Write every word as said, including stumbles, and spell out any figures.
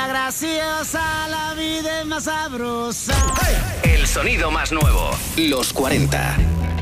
vida graciosa, la vida es más sabrosa. El sonido más nuevo, los cuarenta.